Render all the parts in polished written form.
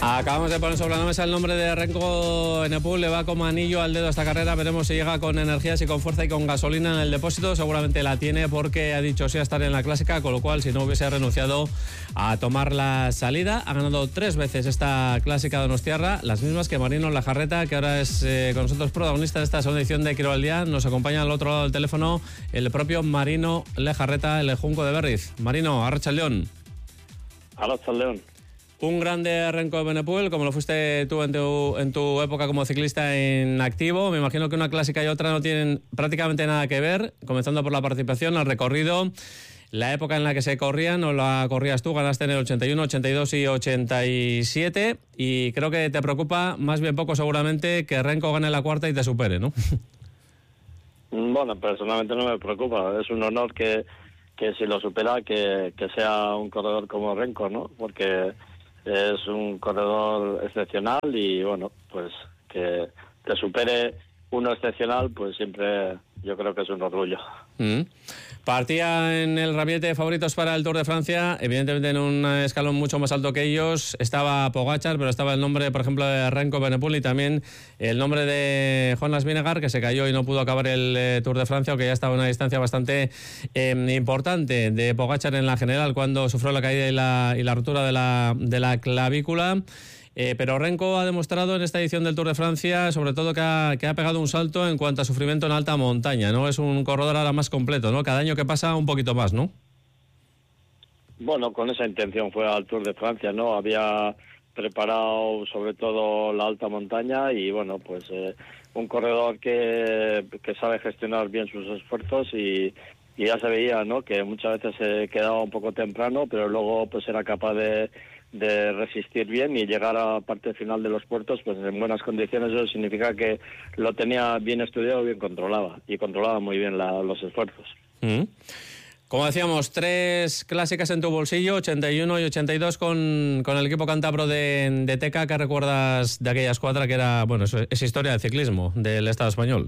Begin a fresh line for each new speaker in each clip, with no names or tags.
Acabamos de poner sobre la mesa el nombre de Renko Evenepoel. Le va como anillo al dedo esta carrera. Veremos si llega con energías y con fuerza y con gasolina en el depósito. Seguramente la tiene porque ha dicho sí a estar en la clásica, con lo cual si no hubiese renunciado a tomar la salida. Ha ganado 3 veces esta clásica donostiarra, las mismas que Marino Lejarreta, que ahora es con nosotros protagonista de esta segunda edición de Quiero al Día. Nos acompaña al otro lado del teléfono el propio Marino Lejarreta, el Junco de Berriz. Marino, arratsaldeon.
Arratsaldeon.
Un grande Renko Evenepoel, como lo fuiste tú en tu época como ciclista en activo. Me imagino que una clásica y otra no tienen prácticamente nada que ver, comenzando por la participación, el recorrido, la época en la que se corrían, o la corrías tú, ganaste en el 81, 82 y 87, y creo que te preocupa más bien poco seguramente que Renko gane la cuarta y te supere, ¿no?
Bueno, personalmente no me preocupa, es un honor que si lo supera, que sea un corredor como Renko, ¿no? Porque es un corredor excepcional y bueno, pues que te supere uno excepcional, pues siempre yo creo que es un orgullo.
Partía en el ramillete de favoritos para el Tour de Francia, evidentemente en un escalón mucho más alto que ellos. Estaba Pogačar, pero estaba el nombre, por ejemplo, de Renko Evenepoel y también el nombre de Jonas Vingegaard, que se cayó y no pudo acabar el Tour de Francia, aunque ya estaba a una distancia bastante importante de Pogačar en la general cuando sufrió la caída y la rotura de la clavícula. Pero Renko ha demostrado en esta edición del Tour de Francia, sobre todo que ha pegado un salto en cuanto a sufrimiento en alta montaña, ¿no? Es un corredor ahora más completo, ¿no? Cada año que pasa un poquito más, ¿no?
Bueno, con esa intención fue al Tour de Francia, ¿no? Había preparado sobre todo la alta montaña y bueno, pues un corredor que sabe gestionar bien sus esfuerzos y ya se veía, ¿no? Que muchas veces se quedaba un poco temprano, pero luego pues era capaz de resistir bien y llegar a la parte final de los puertos pues en buenas condiciones. Eso significa que lo tenía bien estudiado y bien controlaba muy bien los esfuerzos.
Como decíamos, 3 clásicas en tu bolsillo, 81 y 82 con el equipo cántabro de Teca. ¿Qué recuerdas de aquella escuadra que era, bueno, es historia del ciclismo del Estado español?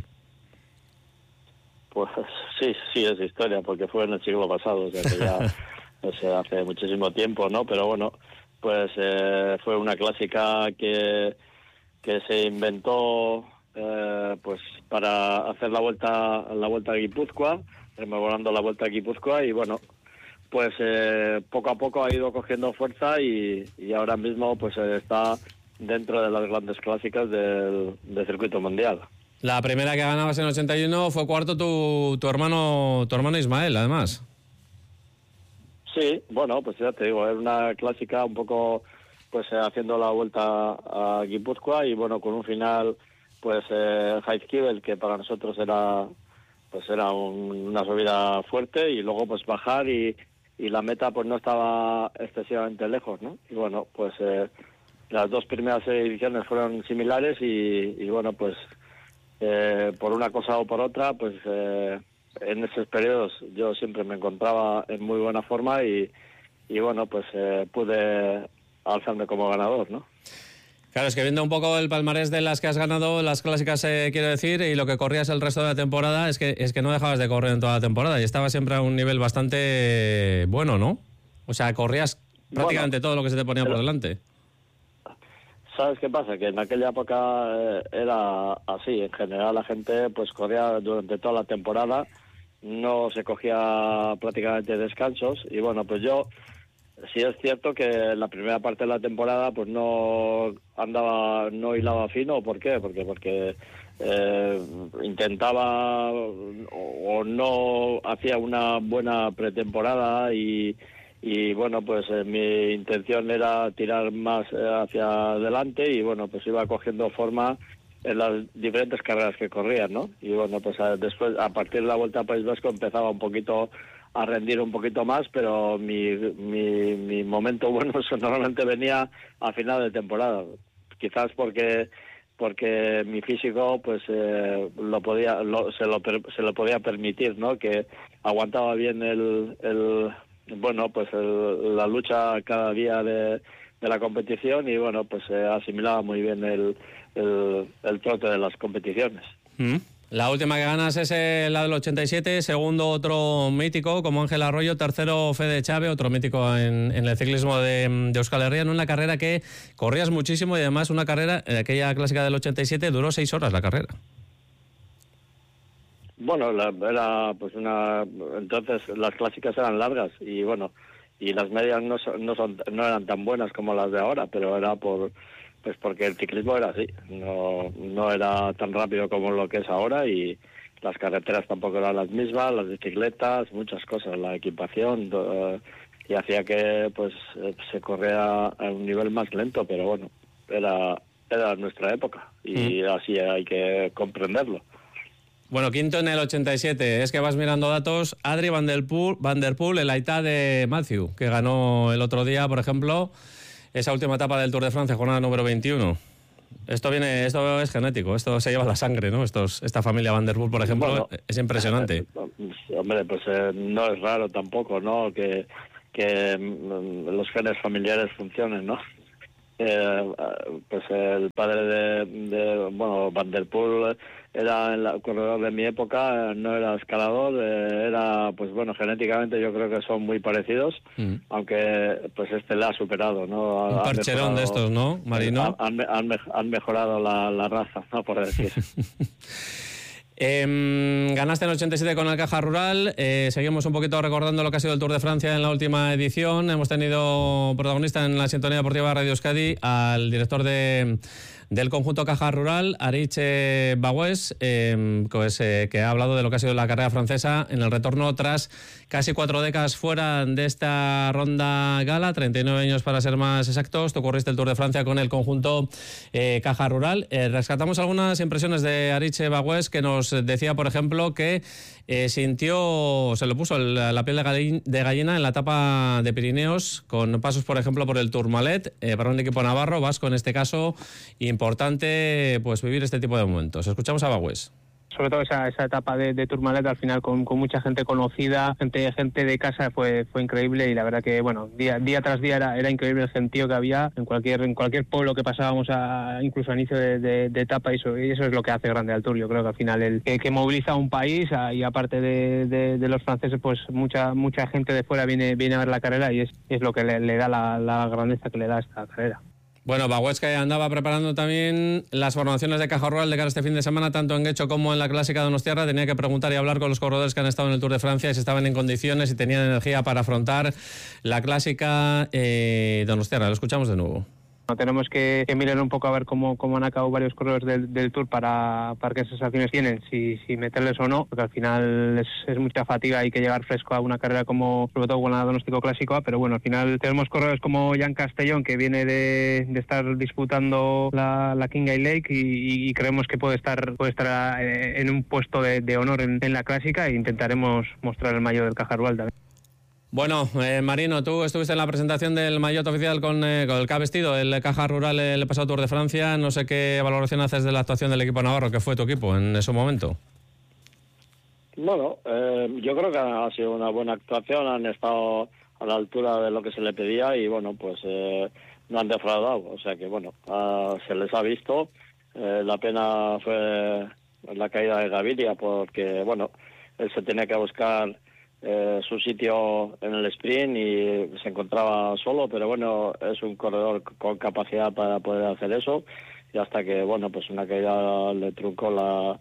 Pues sí, es historia, porque fue en el siglo pasado, o sea que ya hace muchísimo tiempo, ¿no? Pero bueno, pues fue una clásica que se inventó pues para hacer la vuelta a Guipúzcoa, rememorando la vuelta a Guipúzcoa, y bueno, pues poco a poco ha ido cogiendo fuerza y ahora mismo pues está dentro de las grandes clásicas del circuito mundial.
La primera que ganabas en 81 fue cuarto tu hermano Ismael, además.
Sí, bueno, pues ya te digo, era una clásica un poco pues haciendo la vuelta a Guipúzcoa y bueno, con un final pues Jaizkibel, que para nosotros era una subida fuerte, y luego pues bajar y la meta pues no estaba excesivamente lejos, ¿no? Y bueno, pues las 2 primeras ediciones fueron similares y bueno, pues por una cosa o por otra, pues en esos periodos yo siempre me encontraba en muy buena forma y bueno, pues pude alzarme como ganador, ¿no?
Claro, es que viendo un poco el palmarés de las que has ganado, las clásicas, quiero decir, y lo que corrías el resto de la temporada, es que no dejabas de correr en toda la temporada y estabas siempre a un nivel bastante bueno, ¿no? O sea, corrías prácticamente todo lo que se te ponía por delante.
¿Sabes qué pasa? Que en aquella época era así. En general la gente pues corría durante toda la temporada, no se cogía prácticamente descansos y bueno, pues yo sí es cierto que en la primera parte de la temporada pues no hilaba fino. ¿Por qué? Porque intentaba o no hacía una buena pretemporada y bueno, pues mi intención era tirar más hacia adelante y bueno, pues iba cogiendo forma en las diferentes carreras que corrían, ¿no? Y bueno, pues después, a partir de la Vuelta a País Vasco, empezaba un poquito a rendir un poquito más, pero mi momento bueno normalmente venía a final de temporada, quizás porque mi físico pues se lo podía permitir, ¿no? Que aguantaba bien la lucha cada día de la competición y bueno, pues asimilaba muy bien el trote de las competiciones.
La última que ganas es la del 87, segundo otro mítico como Ángel Arroyo, tercero Fede Chave, otro mítico en el ciclismo de Euskal Herria, en una carrera que corrías muchísimo y además una carrera, aquella clásica del 87, duró 6 horas la carrera.
Bueno, era pues entonces las clásicas eran largas y bueno, y las medias no eran tan buenas como las de ahora, pero era porque el ciclismo era así, no era tan rápido como lo que es ahora y las carreteras tampoco eran las mismas, las bicicletas, muchas cosas, la equipación, y hacía que pues se corría a un nivel más lento, pero bueno, era nuestra época y así hay que comprenderlo.
Bueno, quinto en el 87, es que vas mirando datos, Adri Van der Poel, el Aitá de Matthew, que ganó el otro día, por ejemplo, esa última etapa del Tour de Francia, jornada número 21. Esto es genético, esto se lleva la sangre, ¿no? Esta familia Van der Poel, por ejemplo, bueno, es impresionante.
Hombre, pues no es raro tampoco, ¿no? Que los genes familiares funcionen, ¿no? Pues el padre de Van der Poel era el corredor de mi época, no era escalador, era, pues bueno, genéticamente yo creo que son muy parecidos, aunque pues le ha superado, ¿no?
Un parcherón de estos, ¿no, Marino?
Han mejorado la raza, ¿no? Por decir.
Ganaste en el 87 con el Caja Rural. Seguimos un poquito recordando lo que ha sido el Tour de Francia en la última edición. Hemos tenido protagonista en la sintonía deportiva Radio Euskadi al director del conjunto Caja Rural, Aritz Baués, que ha hablado de lo que ha sido la carrera francesa en el retorno tras casi 4 décadas fuera de esta ronda gala, 39 años para ser más exactos. Tú corriste el Tour de Francia con el conjunto Caja Rural. Rescatamos algunas impresiones de Aritz Baués, que nos decía, por ejemplo, que se lo puso la piel de gallina en la etapa de Pirineos, con pasos, por ejemplo, por el Tourmalet, para un equipo navarro, vasco en este caso. Importante pues vivir este tipo de momentos. Escuchamos a Baués.
Sobre todo esa etapa de Tourmalet, al final con mucha gente conocida, gente de casa, fue increíble, y la verdad que bueno, día tras día era increíble el gentío que había en cualquier pueblo que pasábamos, incluso a inicio de etapa, y eso es lo que hace grande al Tour. Yo creo que al final que moviliza a un país, y aparte de los franceses, pues mucha gente de fuera viene a ver la carrera, y es lo que le da la grandeza que le da a esta carrera.
Bueno, Baués, que andaba preparando también las formaciones de Caja Rural de cara a este fin de semana, tanto en Guecho como en la clásica de Donostiarra. Tenía que preguntar y hablar con los corredores que han estado en el Tour de Francia, si estaban en condiciones y tenían energía para afrontar la clásica Donostiarra. Lo escuchamos de nuevo.
Tenemos que mirar un poco a ver cómo han acabado varios corredores del Tour para qué sensaciones tienen, si meterles o no, porque al final es mucha fatiga, hay que llegar fresco a una carrera como, sobre todo con la Donostia Clásico, pero bueno, al final tenemos corredores como Jan Castellón, que viene de estar disputando la Kingay Lake, y creemos que puede estar en un puesto de honor en la clásica, e intentaremos mostrar el maillot del Caja Rural también.
Bueno, Marino, tú estuviste en la presentación del maillot oficial con el que ha vestido el Caja Rural el pasado Tour de Francia. No sé qué valoración haces de la actuación del equipo navarro, que fue tu equipo en ese momento.
Bueno, yo creo que ha sido una buena actuación, han estado a la altura de lo que se le pedía y bueno, pues no han defraudado, o sea que bueno, se les ha visto. La pena fue la caída de Gaviria, porque bueno, él se tenía que buscar su sitio en el sprint y se encontraba solo, pero bueno, es un corredor con capacidad para poder hacer eso, y hasta que bueno, pues una caída le truncó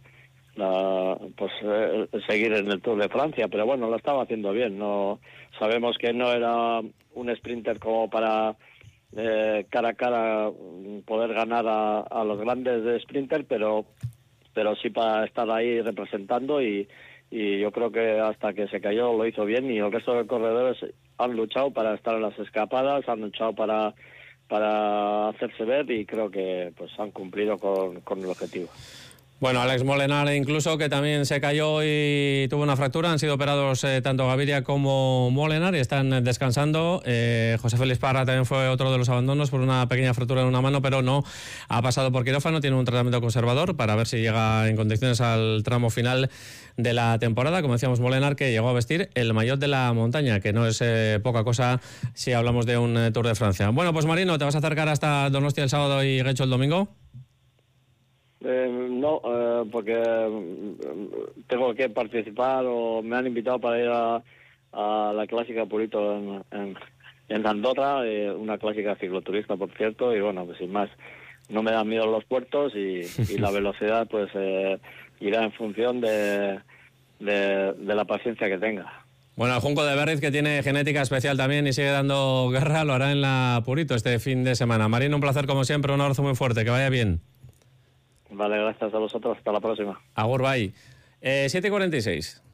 seguir en el Tour de Francia, pero bueno, lo estaba haciendo bien. No sabemos que no era un sprinter como para cara a cara poder ganar a los grandes de sprinter, pero sí para estar ahí representando, y yo creo que hasta que se cayó lo hizo bien, y el resto de corredores han luchado para estar en las escapadas, han luchado para hacerse ver, y creo que pues han cumplido con el objetivo.
Bueno, Alex Molenar incluso, que también se cayó y tuvo una fractura. Han sido operados tanto Gaviria como Molenar y están descansando. José Félix Parra también fue otro de los abandonos por una pequeña fractura en una mano, pero no ha pasado por quirófano. Tiene un tratamiento conservador para ver si llega en condiciones al tramo final de la temporada. Como decíamos, Molenar, que llegó a vestir el maillot de la montaña, que no es poca cosa si hablamos de un Tour de Francia. Bueno, pues Marino, ¿te vas a acercar hasta Donostia el sábado y Guecho el domingo?
No, porque tengo que participar o me han invitado para ir a la clásica Purito en Andorra, una clásica cicloturista, por cierto, y bueno, pues sin más, no me dan miedo los puertos y la velocidad pues irá en función de la paciencia que tenga.
Bueno, el Junco de Berriz, que tiene genética especial también y sigue dando guerra, lo hará en la Purito este fin de semana. Marín, un placer como siempre, un abrazo muy fuerte, que vaya bien.
Vale, gracias a vosotros, hasta la próxima.
Agur, bye. 7:46.